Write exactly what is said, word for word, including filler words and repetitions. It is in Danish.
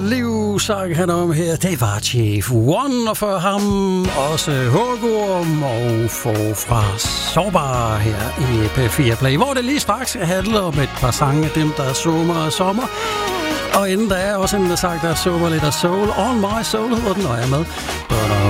Liv sang han om her, det var Chief One, og for ham også Hugorm og få fra Sårbar her i P fire Play, hvor det lige straks handler om et par sange af dem, der summer og sommer. Og inden der er også en, der sagt, der summer lidt af soul. On My Soul hedder den, og jeg er med på